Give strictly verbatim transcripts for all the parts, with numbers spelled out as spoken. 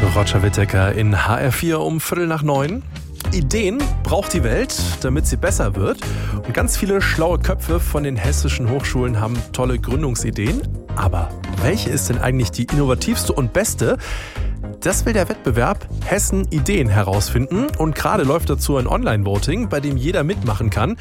Roger Whittaker in H R vier um Viertel nach neun. Ideen braucht die Welt, damit sie besser wird. Und ganz viele schlaue Köpfe von den hessischen Hochschulen haben tolle Gründungsideen. Aber welche ist denn eigentlich die innovativste und beste? Das will der Wettbewerb Hessen Ideen herausfinden. Und gerade läuft dazu ein Online-Voting, bei dem jeder mitmachen kann.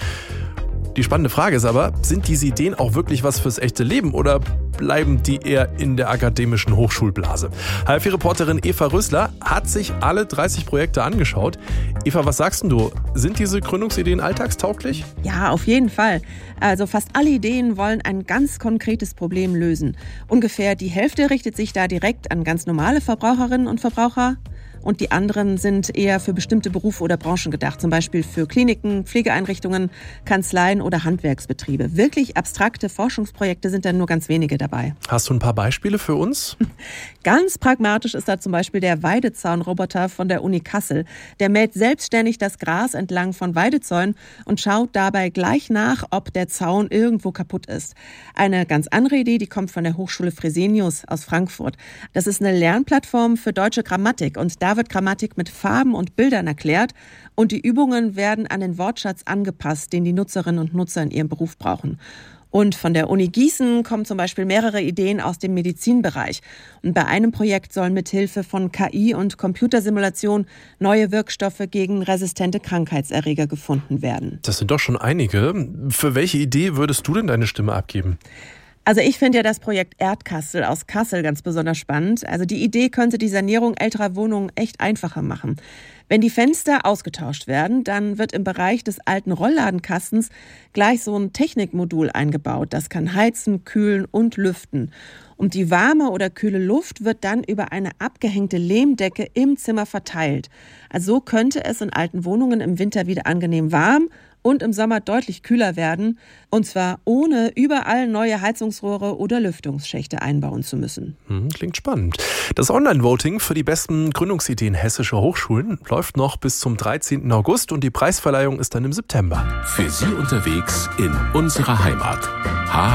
Die spannende Frage ist aber, sind diese Ideen auch wirklich was fürs echte Leben oder bleiben die eher in der akademischen Hochschulblase? H R vier-Reporterin Eva Rösler hat sich alle dreißig Projekte angeschaut. Eva, was sagst du? Sind diese Gründungsideen alltagstauglich? Ja, auf jeden Fall. Also fast alle Ideen wollen ein ganz konkretes Problem lösen. Ungefähr die Hälfte richtet sich da direkt an ganz normale Verbraucherinnen und Verbraucher. Und die anderen sind eher für bestimmte Berufe oder Branchen gedacht, zum Beispiel für Kliniken, Pflegeeinrichtungen, Kanzleien oder Handwerksbetriebe. Wirklich abstrakte Forschungsprojekte sind dann nur ganz wenige dabei. Hast du ein paar Beispiele für uns? Ganz pragmatisch ist da zum Beispiel der Weidezaunroboter von der Uni Kassel. Der mäht selbstständig das Gras entlang von Weidezäunen und schaut dabei gleich nach, ob der Zaun irgendwo kaputt ist. Eine ganz andere Idee, die kommt von der Hochschule Fresenius aus Frankfurt. Das ist eine Lernplattform für deutsche Grammatik und da wird Grammatik mit Farben und Bildern erklärt und die Übungen werden an den Wortschatz angepasst, den die Nutzerinnen und Nutzer in ihrem Beruf brauchen. Und von der Uni Gießen kommen zum Beispiel mehrere Ideen aus dem Medizinbereich. Und bei einem Projekt sollen mithilfe von K I und Computersimulation neue Wirkstoffe gegen resistente Krankheitserreger gefunden werden. Das sind doch schon einige. Für welche Idee würdest du denn deine Stimme abgeben? Also ich finde ja das Projekt Erdkassel aus Kassel ganz besonders spannend. Also die Idee könnte die Sanierung älterer Wohnungen echt einfacher machen. Wenn die Fenster ausgetauscht werden, dann wird im Bereich des alten Rollladenkastens gleich so ein Technikmodul eingebaut. Das kann heizen, kühlen und lüften. Und die warme oder kühle Luft wird dann über eine abgehängte Lehmdecke im Zimmer verteilt. Also so könnte es in alten Wohnungen im Winter wieder angenehm warm und im Sommer deutlich kühler werden, und zwar ohne überall neue Heizungsrohre oder Lüftungsschächte einbauen zu müssen. Hm, klingt spannend. Das Online-Voting für die besten Gründungsideen hessischer Hochschulen läuft noch bis zum dreizehnten August und die Preisverleihung ist dann im September. Für Sie unterwegs in unserer Heimat.